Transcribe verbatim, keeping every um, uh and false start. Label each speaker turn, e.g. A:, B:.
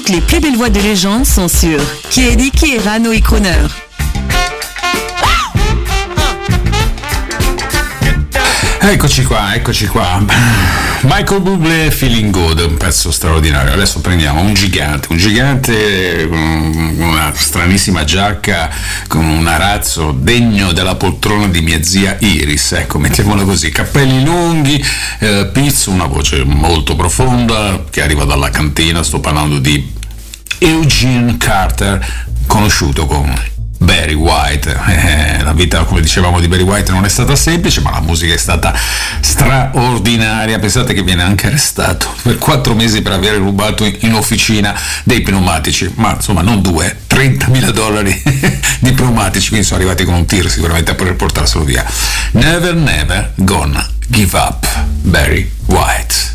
A: Toutes les plus belles voix de légende sont sur Chiedi, Chierano et Croner.
B: Eccoci qua, eccoci qua. Michael Bublé, Feeling Good, un pezzo straordinario. Adesso prendiamo un gigante, un gigante con una stranissima giacca, con un arazzo degno della poltrona di mia zia Iris, ecco, mettiamolo così, capelli lunghi, eh, pizzo, una voce molto profonda che arriva dalla cantina. Sto parlando di Eugene Carter, conosciuto come Barry White. Eh, la vita, come dicevamo, di Barry White non è stata semplice, ma la musica è stata straordinaria. Pensate che viene anche arrestato per quattro mesi per aver rubato in officina dei pneumatici, ma insomma non due, trentamila dollari di pneumatici, quindi sono arrivati con un tir sicuramente per portarselo via. Never Never Gonna Give Up, Barry White.